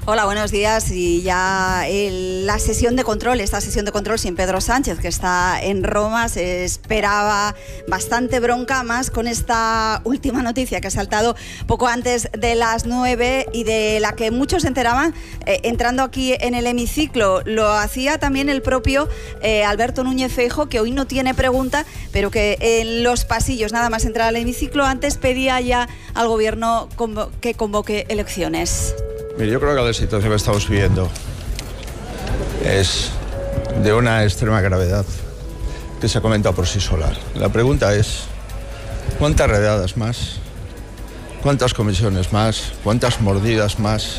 Hola, buenos días. Y ya la sesión de control, esta sesión de control sin Pedro Sánchez, que está en Roma, se esperaba bastante bronca, más con esta última noticia que ha saltado poco antes de las 9 y de la que muchos se enteraban entrando aquí en el hemiciclo. Lo hacía también el propio Alberto Núñez Feijóo, que hoy no tiene pregunta, pero que en los pasillos, nada más entrar al hemiciclo, antes pedía ya al gobierno que convoque elecciones. Mire, yo creo que la situación que estamos viviendo es de una extrema gravedad que se ha comentado por sí sola. La pregunta es, ¿cuántas redadas más? ¿Cuántas comisiones más? ¿Cuántas mordidas más?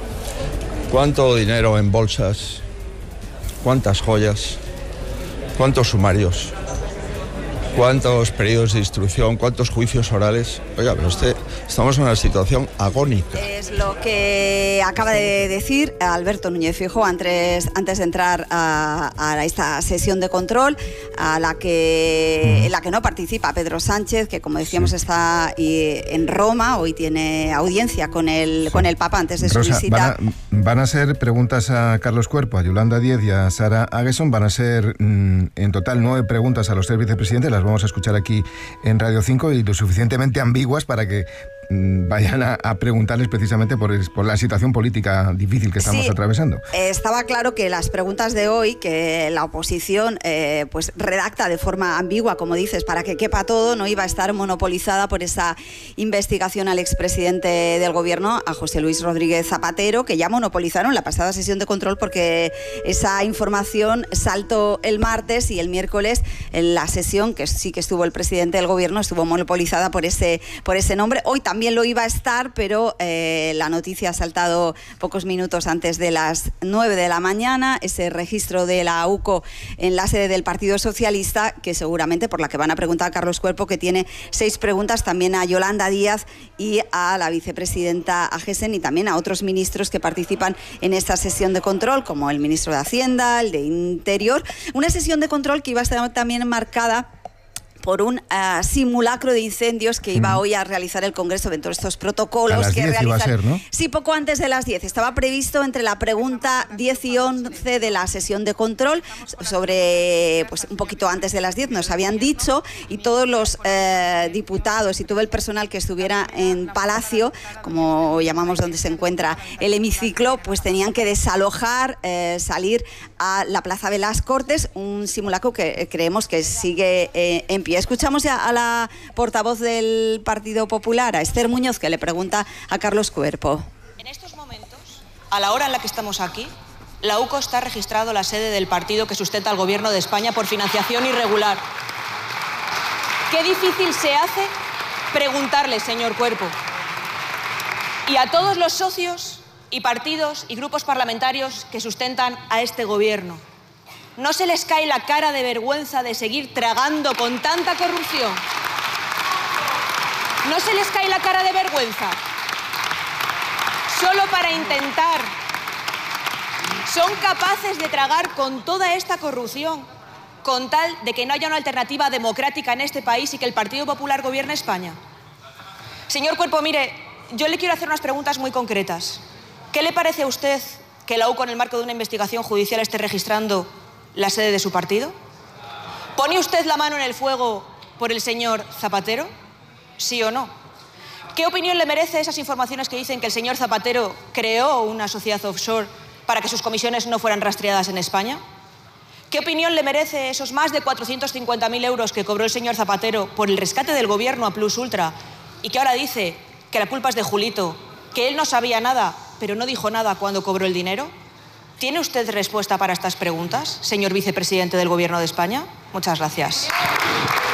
¿Cuánto dinero en bolsas? ¿Cuántas joyas? ¿Cuántos sumarios? ¿Cuántos periodos de instrucción? ¿Cuántos juicios orales? Oiga, pero estamos en una situación agónica. Es lo que acaba de decir Alberto Núñez Feijóo antes de entrar a esta sesión de control, en la que no participa Pedro Sánchez, que como decíamos está en Roma. Hoy tiene audiencia con el Papa antes de su visita. Van a ser preguntas a Carlos Cuerpo, a Yolanda Díez y a Sara Aguesson. Van a ser en total 9 preguntas a los 3 vicepresidentes. Las vamos a escuchar aquí en Radio 5 y lo suficientemente ambiguas para que vayan a preguntarles precisamente por la situación política difícil que estamos atravesando. Estaba claro que las preguntas de hoy, que la oposición pues redacta de forma ambigua, como dices, para que quepa todo, no iba a estar monopolizada por esa investigación al expresidente del gobierno, a José Luis Rodríguez Zapatero, que ya monopolizaron la pasada sesión de control porque esa información saltó el martes y el miércoles en la sesión, que sí que estuvo el presidente del gobierno, estuvo monopolizada por ese nombre. Hoy también lo iba a estar, pero la noticia ha saltado pocos minutos antes de las 9 de la mañana, ese registro de la UCO en la sede del Partido Socialista, que seguramente por la que van a preguntar a Carlos Cuerpo, que tiene 6 preguntas, también a Yolanda Díaz y a la vicepresidenta Aguesson, y también a otros ministros que participan en esta sesión de control, como el ministro de Hacienda, el de Interior. Una sesión de control que iba a estar también marcada por un simulacro de incendios que iba hoy a realizar el Congreso, de todos estos protocolos a las que 10 realizan. Iba a ser, ¿no? Sí, poco antes de las 10. Estaba previsto entre la pregunta 10 y 11 de la sesión de control, sobre, pues un poquito antes de las 10 nos habían dicho, y todos los diputados y todo el personal que estuviera en Palacio, como llamamos donde se encuentra el hemiciclo, pues tenían que desalojar, salir a la Plaza de las Cortes, un simulacro que creemos que sigue en pie. Escuchamos ya a la portavoz del Partido Popular, a Esther Muñoz, que le pregunta a Carlos Cuerpo. En estos momentos, a la hora en la que estamos aquí, la UCO está registrado la sede del partido que sustenta al Gobierno de España por financiación irregular. Qué difícil se hace preguntarle, señor Cuerpo, y a todos los socios y partidos y grupos parlamentarios que sustentan a este Gobierno. ¿No se les cae la cara de vergüenza de seguir tragando con tanta corrupción? ¿No se les cae la cara de vergüenza? Solo para intentar. Son capaces de tragar con toda esta corrupción, con tal de que no haya una alternativa democrática en este país y que el Partido Popular gobierne España. Señor Cuerpo, mire, yo le quiero hacer unas preguntas muy concretas. ¿Qué le parece a usted que la UCO, en el marco de una investigación judicial, esté registrando la sede de su partido? ¿Pone usted la mano en el fuego por el señor Zapatero? ¿Sí o no? ¿Qué opinión le merece esas informaciones que dicen que el señor Zapatero creó una sociedad offshore para que sus comisiones no fueran rastreadas en España? ¿Qué opinión le merece esos más de 450.000 euros que cobró el señor Zapatero por el rescate del gobierno a Plus Ultra y que ahora dice que la culpa es de Julito, que él no sabía nada, pero no dijo nada cuando cobró el dinero? ¿Tiene usted respuesta para estas preguntas, señor vicepresidente del Gobierno de España? Muchas gracias.